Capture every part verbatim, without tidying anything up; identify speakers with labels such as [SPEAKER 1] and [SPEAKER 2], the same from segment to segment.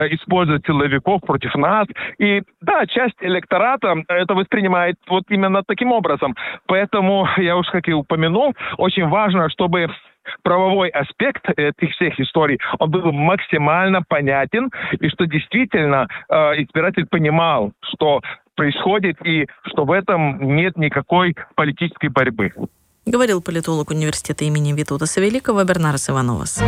[SPEAKER 1] использовать силовиков против нас. И да, часть электората это воспринимает вот именно таким образом. Поэтому, я уж как и упомянул, очень важно, чтобы правовой аспект этих всех историй, он был максимально понятен, и что действительно э, избиратель понимал, что происходит, и что в этом нет никакой политической борьбы.
[SPEAKER 2] Говорил политолог университета имени Витутаса Великого Бернарас Ивановас.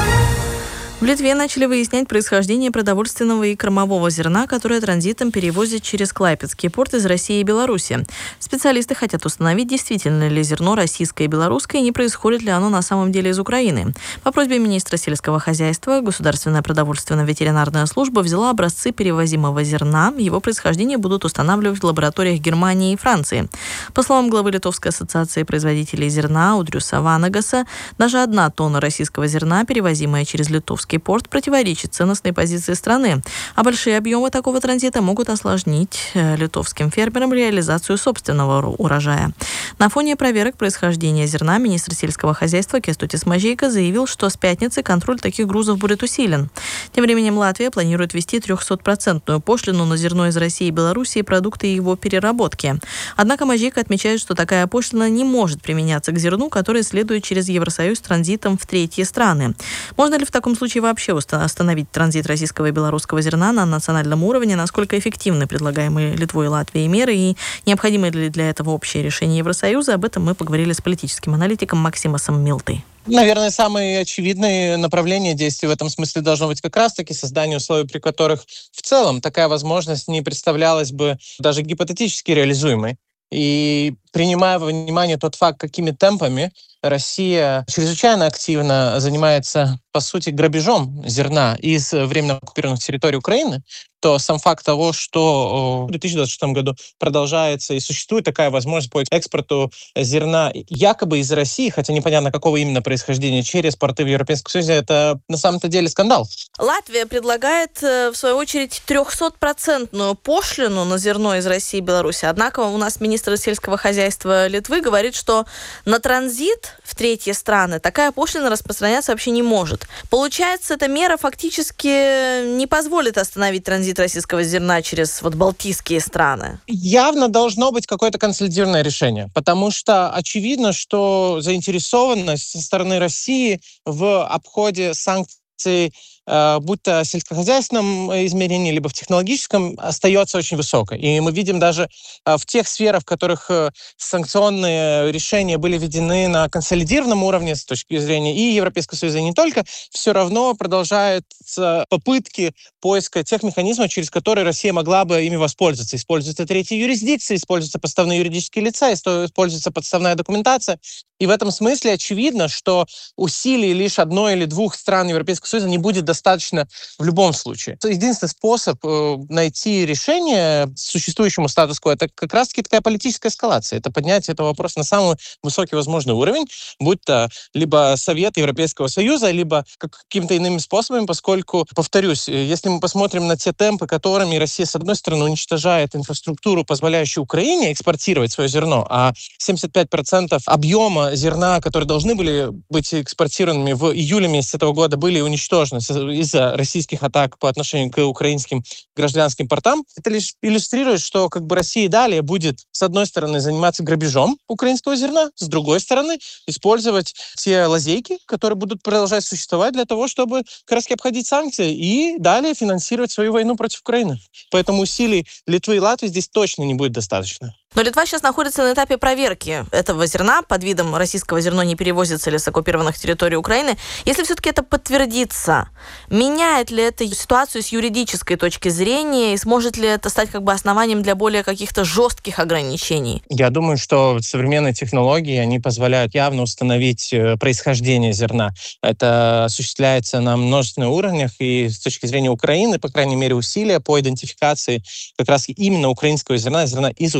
[SPEAKER 2] В Литве начали выяснять происхождение продовольственного и кормового зерна, которое транзитом перевозят через Клайпедский порт из России и Беларуси. Специалисты хотят установить, действительно ли зерно российское и белорусское, и не происходит ли оно на самом деле из Украины. По просьбе министра сельского хозяйства Государственная продовольственно-ветеринарная служба взяла образцы перевозимого зерна. Его происхождение будут устанавливать в лабораториях Германии и Франции. По словам главы Литовской ассоциации производителей зерна Удрюса Ванагаса, даже одна тонна российского зерна, перевозимая через Литовский порт, противоречит ценностной позиции страны, а большие объемы такого транзита могут осложнить литовским фермерам реализацию собственного урожая. На фоне проверок происхождения зерна министр сельского хозяйства Кестутис Мажейко заявил, что с пятницы контроль таких грузов будет усилен. Тем временем Латвия планирует ввести трехсотпроцентную пошлину на зерно из России и Беларуси и продукты его переработки. Однако Мажейко отмечает, что такая пошлина не может применяться к зерну, которое следует через Евросоюз транзитом в третьи страны. Можно ли в таком случае вообще остановить транзит российского и белорусского зерна на национальном уровне? Насколько эффективны предлагаемые Литвой и Латвией меры и необходимы ли для этого общее решение Евросоюза? Об этом мы поговорили с политическим аналитиком Максимосом Милтой.
[SPEAKER 3] Наверное, самые очевидные направления действий в этом смысле должно быть как раз-таки создание условий, при которых в целом такая возможность не представлялась бы даже гипотетически реализуемой. И принимая во внимание тот факт, какими темпами Россия чрезвычайно активно занимается, по сути, грабежом зерна из временно оккупированных территорий Украины, то сам факт того, что в две тысячи двадцать шестом году продолжается и существует такая возможность по экспорту зерна якобы из России, хотя непонятно какого именно происхождения, через порты в Европейском Союзе, это на самом-то деле скандал.
[SPEAKER 2] Латвия предлагает, в свою очередь, трехсотпроцентную пошлину на зерно из России и Беларуси. Однако у нас министр сельского хозяйства Литвы говорит, что на транзит в третьи страны такая пошлина распространяться вообще не может. Получается, эта мера фактически не позволит остановить транзит российского зерна через вот балтийские страны.
[SPEAKER 3] Явно должно быть какое-то консолидированное решение, потому что очевидно, что заинтересованность со стороны России в обходе санкций, будь то в сельскохозяйственном измерении, либо в технологическом, остается очень высокой. И мы видим даже в тех сферах, в которых санкционные решения были введены на консолидированном уровне с точки зрения и Европейского Союза, и не только, все равно продолжаются попытки поиска тех механизмов, через которые Россия могла бы ими воспользоваться. Используются третьи юрисдикции, используются подставные юридические лица, используется подставная документация. И в этом смысле очевидно, что усилий лишь одной или двух стран Европейского Союза не будет достаточно в любом случае. Единственный способ э, найти решение существующему статус-кво — это как раз-таки такая политическая эскалация. Это поднятие этого вопроса на самый высокий возможный уровень, будь то либо Совет Европейского Союза, либо какими-то иными способами, поскольку, повторюсь, если мы посмотрим на те темпы, которыми Россия, с одной стороны, уничтожает инфраструктуру, позволяющую Украине экспортировать свое зерно, а семьдесят пять процентов объема зерна, которые должны были быть экспортированными в июле месяце этого года, были уничтожены из-за российских атак по отношению к украинским гражданским портам. Это лишь иллюстрирует, что как бы Россия далее будет, с одной стороны, заниматься грабежом украинского зерна, с другой стороны, использовать те лазейки, которые будут продолжать существовать для того, чтобы как раз обходить санкции и далее финансировать свою войну против Украины. Поэтому усилий Литвы и Латвии здесь точно не будет достаточно.
[SPEAKER 2] Но Литва сейчас находится на этапе проверки этого зерна. Под видом российского зерно не перевозится ли с оккупированных территорий Украины. Если все-таки это подтвердится, меняет ли это ситуацию с юридической точки зрения и сможет ли это стать как бы основанием для более каких-то жестких ограничений?
[SPEAKER 3] Я думаю, что современные технологии, они позволяют явно установить происхождение зерна. Это осуществляется на множественных уровнях, и с точки зрения Украины, по крайней мере, усилия по идентификации как раз именно украинского зерна, зерна из Украины,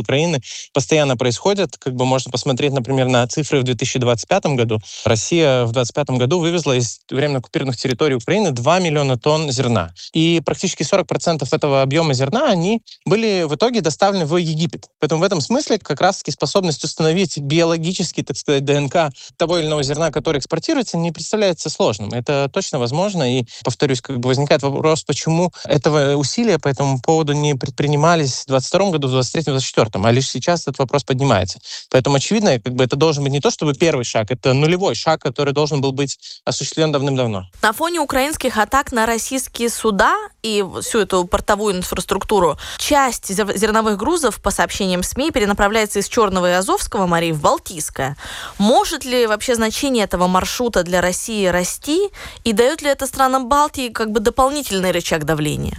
[SPEAKER 3] постоянно происходят. Как бы можно посмотреть, например, на цифры в две тысячи двадцать пятом году. Россия в две тысячи двадцать пятом году вывезла из временно оккупированных территорий Украины два миллиона тонн зерна. И практически сорок процентов этого объема зерна, они были в итоге доставлены в Египет. Поэтому в этом смысле как раз-таки способность установить биологический, так сказать, ДНК того или иного зерна, который экспортируется, не представляется сложным. Это точно возможно. И, повторюсь, как бы возникает вопрос, почему этого усилия по этому поводу не предпринимались в двадцать втором году, в двадцать третьем, в двадцать четвёртом, а лишь сейчас этот вопрос поднимается. Поэтому, очевидно, как бы это должен быть не то чтобы первый шаг, это нулевой шаг, который должен был быть осуществлен давным-давно.
[SPEAKER 2] На фоне украинских атак на российские суда и всю эту портовую инфраструктуру часть зерновых грузов, по сообщениям СМИ, перенаправляется из Черного и Азовского морей в Балтийское. Может ли вообще значение этого маршрута для России расти? И дает ли это странам Балтии как бы дополнительный рычаг давления?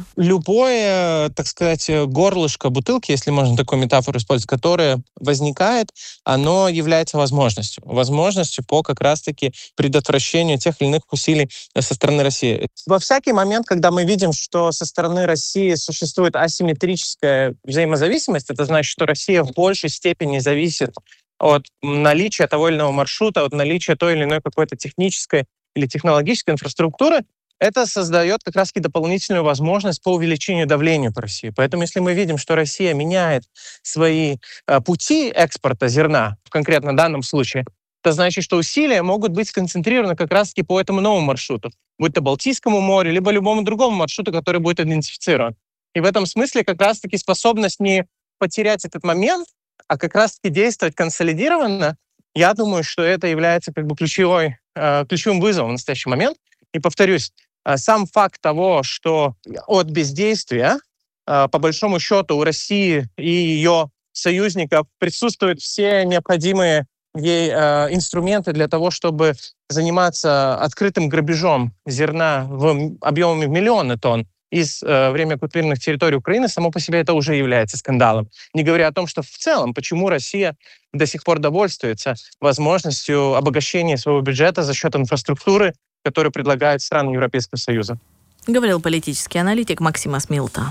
[SPEAKER 3] Любое, так сказать, горлышко бутылки, если можно такую метафору использовать, которое возникает, оно является возможностью. Возможностью по как раз-таки предотвращению тех или иных усилий со стороны России. Во всякий момент, когда мы видим, что со стороны России существует асимметрическая взаимозависимость, это значит, что Россия в большей степени зависит от наличия того или иного маршрута, от наличия той или иной какой-то технической или технологической инфраструктуры, это создает как раз-таки дополнительную возможность по увеличению давления по России. Поэтому если мы видим, что Россия меняет свои э, пути экспорта зерна, в конкретно данном случае, это значит, что усилия могут быть сконцентрированы как раз-таки по этому новому маршруту, будь то Балтийскому морю, либо любому другому маршруту, который будет идентифицирован. И в этом смысле как раз-таки способность не потерять этот момент, а как раз-таки действовать консолидированно, я думаю, что это является как бы ключевой, э, ключевым вызовом в настоящий момент. И повторюсь, э, сам факт того, что от бездействия, э, по большому счету, у России и ее союзников присутствуют все необходимые ей э, инструменты для того, чтобы заниматься открытым грабежом зерна в объемами миллиона тонн из э, время оккупированных территорий Украины, само по себе это уже является скандалом. Не говоря о том, что в целом, почему Россия до сих пор довольствуется возможностью обогащения своего бюджета за счет инфраструктуры, которую предлагают страны Европейского Союза.
[SPEAKER 2] Говорил политический аналитик Максим Асмилта.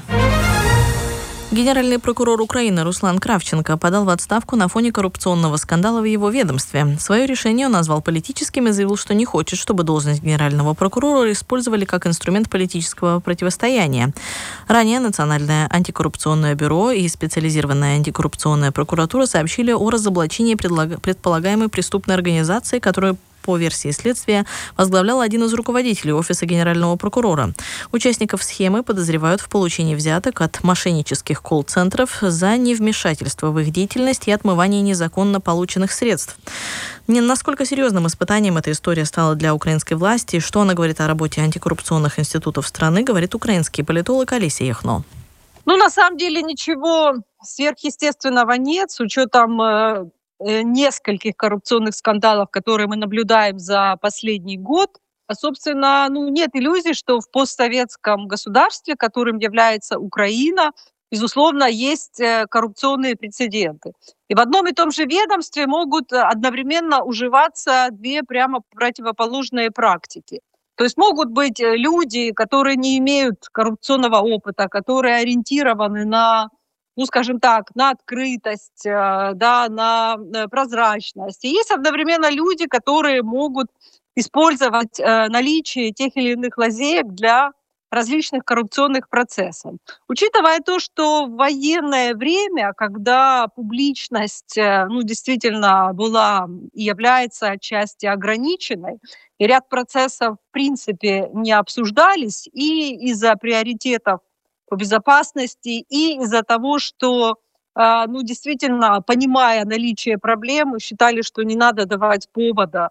[SPEAKER 2] Генеральный прокурор Украины Руслан Кравченко подал в отставку на фоне коррупционного скандала в его ведомстве. Свое решение он назвал политическим и заявил, что не хочет, чтобы должность генерального прокурора использовали как инструмент политического противостояния. Ранее Национальное антикоррупционное бюро и специализированная антикоррупционная прокуратура сообщили о разоблачении предполагаемой преступной организации, которую по версии следствия возглавлял один из руководителей Офиса Генерального прокурора. Участников схемы подозревают в получении взяток от мошеннических колл-центров за невмешательство в их деятельность и отмывание незаконно полученных средств. Насколько серьезным испытанием эта история стала для украинской власти, что она говорит о работе антикоррупционных институтов страны, говорит украинский политолог Олеся Яхно.
[SPEAKER 4] Ну, на самом деле ничего сверхъестественного нет, с учетом э, нескольких коррупционных скандалов, которые мы наблюдаем за последний год. А, собственно, ну, нет иллюзий, что в постсоветском государстве, которым является Украина, безусловно, есть коррупционные прецеденты. И в одном и том же ведомстве могут одновременно уживаться две прямо противоположные практики. То есть могут быть люди, которые не имеют коррупционного опыта, которые ориентированы на, ну, скажем так, на открытость, да, на прозрачность. И есть одновременно люди, которые могут использовать наличие тех или иных лазеек для различных коррупционных процессов. Учитывая то, что в военное время, когда публичность, ну, действительно была и является отчасти ограниченной, и ряд процессов в принципе не обсуждались и из-за приоритетов по безопасности, и из-за того, что, ну, действительно, понимая наличие проблемы, считали, что не надо давать повода,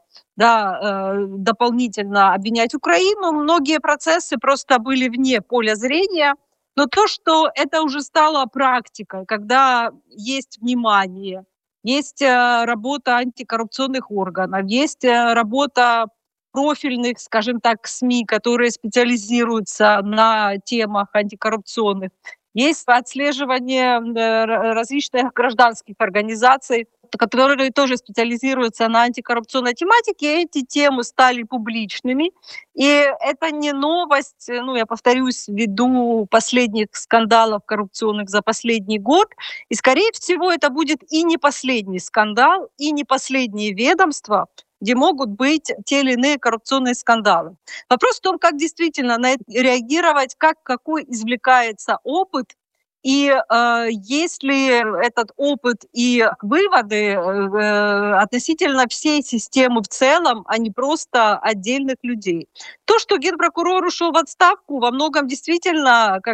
[SPEAKER 4] да, дополнительно обвинять Украину. Многие процессы просто были вне поля зрения. Но то, что это уже стало практикой, когда есть внимание, есть работа антикоррупционных органов, есть работа профильных, скажем так, СМИ, которые специализируются на темах антикоррупционных, есть отслеживание различных гражданских организаций, которые тоже специализируются на антикоррупционной тематике, эти темы стали публичными. И это не новость, ну, я повторюсь, ввиду последних скандалов коррупционных за последний год. И, скорее всего, это будет и не последний скандал, и не последнее ведомство, где могут быть те или иные коррупционные скандалы. Вопрос в том, как действительно на это реагировать, как, какой извлекается опыт, и э, если этот опыт и выводы э, относительно всей системы в целом, а не просто отдельных людей. То, что генпрокурор ушел в отставку, во многом действительно, как